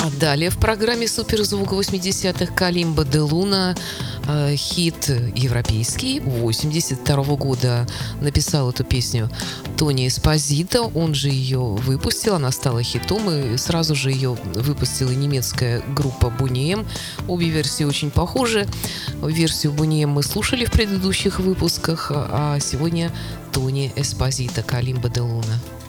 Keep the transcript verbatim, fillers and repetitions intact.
А далее в программе «Суперзвук» восьмидесятых «Калимба де Луна», э, хит европейский восемьдесят второго года. Написал эту песню Тони Эспозито, он же ее выпустил, она стала хитом, и сразу же ее выпустила немецкая группа Boney M. Обе версии очень похожи. Версию Boney M мы слушали в предыдущих выпусках, а сегодня Тони Эспозито «Калимба де Луна».